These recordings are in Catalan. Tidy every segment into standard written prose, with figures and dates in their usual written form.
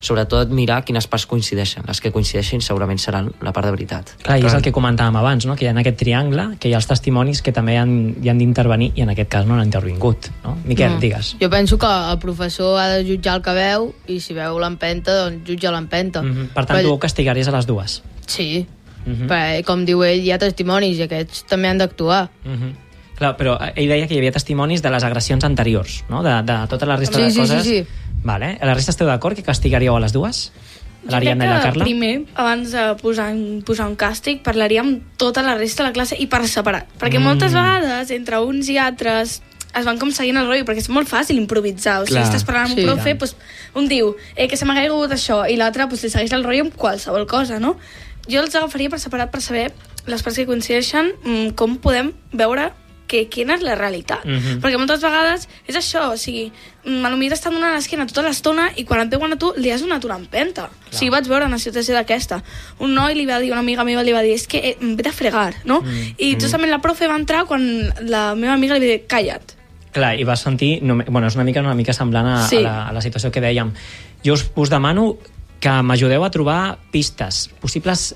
sobretot mirar quines parts coincideixen. Les que coincideixin segurament seran la part de veritat. Clar, i és el que comentàvem abans, no? Que hi ha en aquest triangle, que hi ha els testimonis que també hi han d'intervenir, i en aquest cas no han intervingut, no? Miquel, digues. Jo penso que el professor ha de jutjar el que veu, i si veu l'empenta, doncs jutja l'empenta. Per tant, tu castigaries a les dues? Sí, perquè, com diu ell, hi ha testimonis i aquests també han d'actuar. Clar, però ell deia que hi havia testimonis de les agressions anteriors, no? De tota la resta de coses. Sí. Vale. A la resta esteu d'acord que castigaríeu a les dues? L'Ariadna i la Carla? Primer, abans de posar un càstig, parlaríem tota la resta de la classe i per separat. Perquè moltes vegades, entre uns i altres, es van com seguint el rotllo, perquè és molt fàcil improvisar. O sigui, estàs parlant amb un profe, doncs, un diu que se m'ha caigut això, i l'altre li segueix el rotllo amb qualsevol cosa, no? Jo els agafaria per separat per saber les parts que coincideixen, com podem veure quina és la realitat. Perquè moltes vegades és això, o sigui, potser t'estan donant l'esquena tota l'estona i quan et veuen a tu li has donat una empenta. O sigui, vaig veure una situació d'aquesta. Un noi li va dir, una amiga meva li va dir, és que vete a fregar, no? I justament la profe va entrar quan la meva amiga li va dir, calla't. Clar, i vas sentir... Bueno, és una mica semblant a la situació que dèiem. Jo us demano que m'ajudeu a trobar pistes, possibles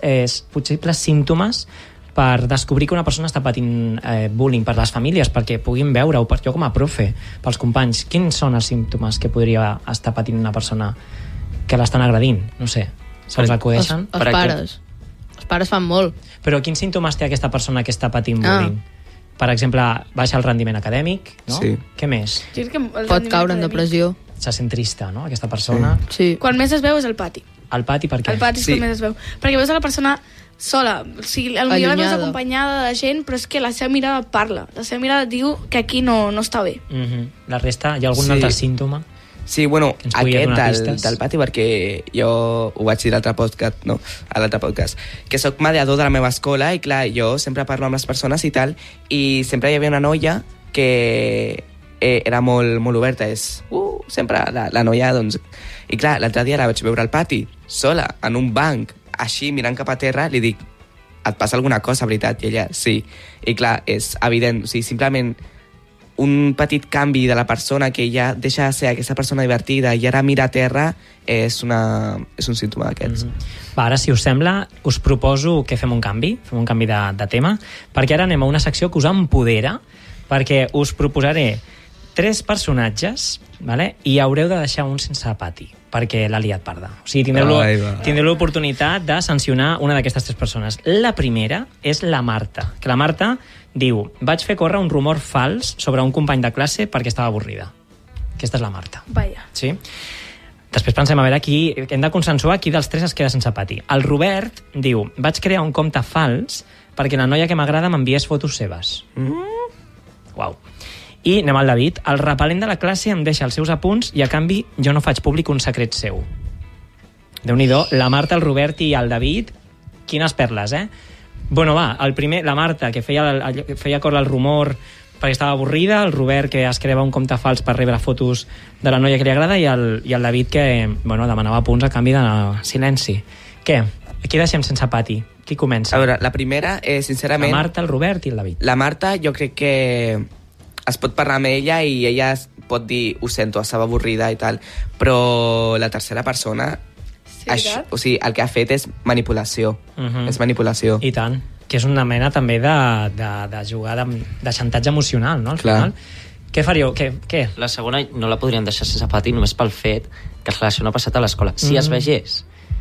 símptomes per descobrir que una persona està patint bullying per les famílies, perquè puguin veure, o per jo com a profe, pels companys, quins són els símptomes que podria estar patint una persona que l'estan agredint? No sé, se'ls acudeixen? Els pares. Els pares fan molt. Però quins símptomes té aquesta persona que està patint bullying? Per exemple, baixa el rendiment acadèmic, no? Sí. Què més? Pot caure en depressió. Se sent trista, no?, aquesta persona. Sí. Quan més es veu és al pati. Al pati per què? Al pati és quan més es veu. Perquè veus a la persona sola, o sigui, potser la veus acompanyada de gent, però és que la seva mirada parla, la seva mirada diu que aquí no està bé. La resta, hi ha algun altre símptoma? Sí, bueno, aquest del pati, perquè jo ho vaig dir a l'altre podcast, que sóc mediador de la meva escola i clar, jo sempre parlo amb les persones i tal, i sempre hi havia una noia que era molt, molt oberta, sempre la noia, doncs... I clar, l'altre dia la vaig veure al pati, sola, en un banc, així, mirant cap a terra, li dic, et passa alguna cosa, veritat? I ella, sí. I clar, és evident, o sigui, simplement un petit canvi de la persona que ja deixa de ser aquesta persona divertida i ara mira a terra és un símptoma d'aquests. Ara, si us sembla, us proposo que fem un canvi de tema, perquè ara anem a una secció que us empodera, perquè us proposaré 3 personatges, vale? I haureu de deixar un sense pati, perquè l'ha liat parda. O sigui, tindreu l'oportunitat de sancionar una d'aquestes 3 persones. La primera és la Marta, que la Marta diu, vaig fer córrer un rumor fals sobre un company de classe perquè estava avorrida. Aquesta és la Marta. Vaja. Sí? Després pensem a veure qui... Hem de consensuar qui dels 3 es queda sense pati. El Robert diu, vaig crear un compte fals perquè la noia que m'agrada m'enviés fotos seves. Uau. I anem al David. El repel·lent de la classe em deixa els seus apunts i a canvi jo no faig públic un secret seu. Déu-n'hi-do, la Marta, el Robert i el David, quines perles, Bueno, va, el primer, la Marta, que feia córrer el rumor perquè estava avorrida, el Robert, que es creava un compte fals per rebre fotos de la noia que li agrada, i el David, que demanava punts a canvi de silenci. Què? Aquí deixem sense pati. Qui comença? A veure, la primera, sincerament... La Marta, el Robert i el David. La Marta, jo crec que es pot parlar amb ella i ella pot dir, ho sento, estava avorrida i tal, però la tercera persona, o sigui, el que ha fet és manipulació. És manipulació. I tant. Que és una mena també de jugar de xantatge emocional, no? Al final. Què faríeu? Què? La segona no la podríem deixar sense pati només pel fet que la relació no ha passat a l'escola. Si es vegés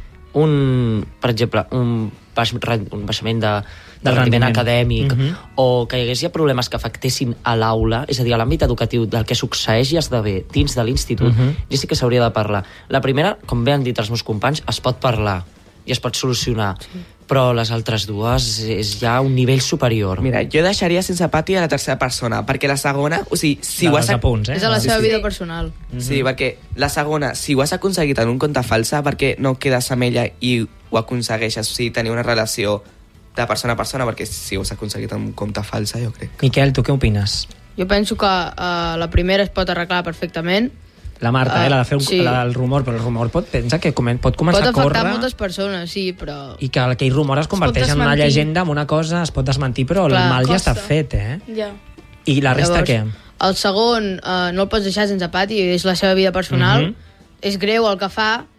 per exemple, un baixament del rendiment acadèmic, o que hi hagués problemes que afectessin a l'aula, és a dir, a l'àmbit educatiu del que succeeix i esdevé dins de l'institut, ja sí que s'hauria de parlar. La primera, com bé han dit els meus companys, es pot parlar i es pot solucionar, però les altres dues és ja un nivell superior. Mira, jo deixaria sense pati a la tercera persona, perquè la segona, o sigui, si ho has... És a la seva vida personal. Sí, perquè la segona, si ho has aconseguit en un compte falsa, perquè no quedes amb ella i ho aconsegueixes, o sigui, tenir una relació de persona a persona, perquè si ho has aconseguit en un compte falsa, jo crec. Miquel, tu què opines? Jo penso que la primera es pot arreglar perfectament. La Marta, la de fer el rumor, però el rumor pot començar a córrer... Pot afectar moltes persones, sí, però... I que aquell rumor es converteix en una llegenda, en una cosa, es pot desmentir, però el mal ja està fet, Ja. I la resta què? El segon no el pots deixar sense pati, és la seva vida personal, és greu el que fa,